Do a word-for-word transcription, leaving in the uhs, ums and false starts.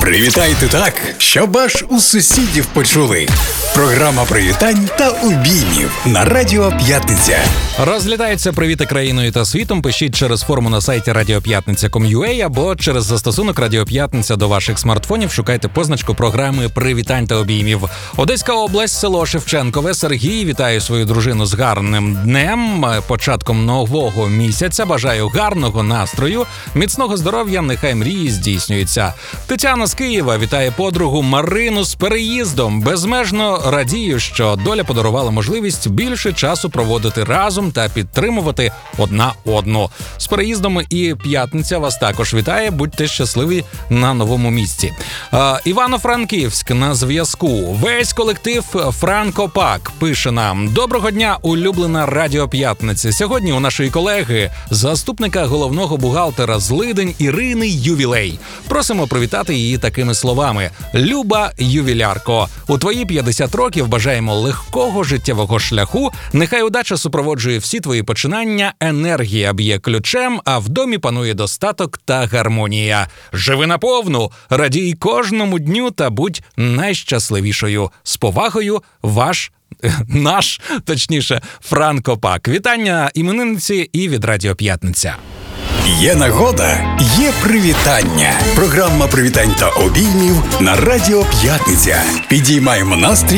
Привітайте так, щоб аж у сусідів почули. Програма привітань та обіймів на Радіо П'ятниця. Розлітаються привіти країною та світом. Пишіть через форму на сайті радіо п'ятниця крапка ком крапка ю а або через застосунок Радіо П'ятниця до ваших смартфонів. Шукайте позначку програми привітань та обіймів. Одеська область, село Шевченкове. Сергій вітає свою дружину з гарним днем, початком нового місяця. Бажаю гарного настрою, міцного здоров'я, нехай мрії здійснюються. Тетяна з Києва вітає подругу Марину з переїздом. Безмежно радію, що доля подарувала можливість більше часу проводити разом та підтримувати одна одну. З переїздом і П'ятниця вас також вітає. Будьте щасливі на новому місці. А, Івано-Франківськ на зв'язку. Весь колектив Франко Пак пише нам: доброго дня, улюблена Радіо П'ятниця. Сьогодні у нашої колеги, заступника головного бухгалтера з Лидень Ірини, ювілей. Просимо привітати її такими словами: Люба ювілярко, у твої п'ятдесят років бажаємо легкого життєвого шляху. Нехай удача супроводжує всі твої починання, енергія б'є ключем, а в домі панує достаток та гармонія. Живи наповну, радій кожному дню та будь найщасливішою. З повагою, ваш наш, точніше, Франко Пак. Вітання іменинниці і від Радіо П'ятниця. Є нагода, є привітання. Програма привітань та обіймів на Радіо П'ятниця. Підіймаємо настрій